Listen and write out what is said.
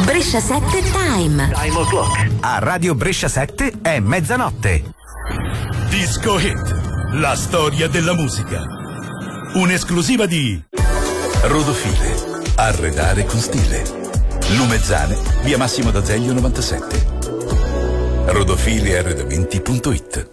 Brescia 7 Time. Time o'clock. A Radio Brescia 7 è mezzanotte. Disco Hit, la storia della musica. Un'esclusiva di Rodofile, arredare con stile. Lumezzane, via Massimo d'Azeglio 97. Rodofile arredamenti.it.